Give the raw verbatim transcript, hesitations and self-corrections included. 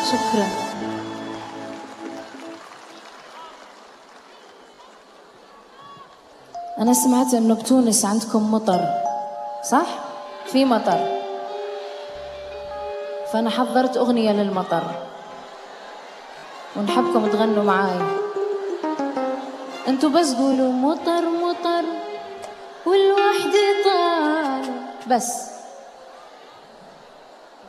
شكرا. أنا سمعت إنه بتونس عندكم مطر، صح؟ في مطر، فأنا حضرت أغنية للمطر ونحبكم تغنوا معاي. انتوا بس قولوا مطر مطر والوحدة طالع بس.